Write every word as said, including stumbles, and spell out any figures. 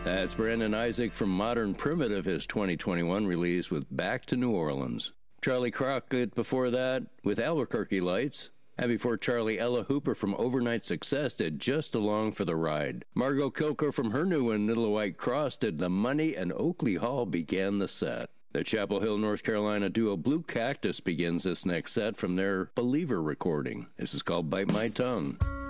That's Brandon Isaac from Modern Primitive, his twenty twenty-one release with Back to New Orleans. Charlie Crockett before that with Albuquerque Lights. And before Charlie, Ella Hooper from Overnight Success did Just Along for the Ride. Margot Kilco from her new one, Little White Cross, did The Money, and Oakley Hall began the set. The Chapel Hill, North Carolina duo Blue Cactus begins this next set from their Believer recording. This is called Bite My Tongue.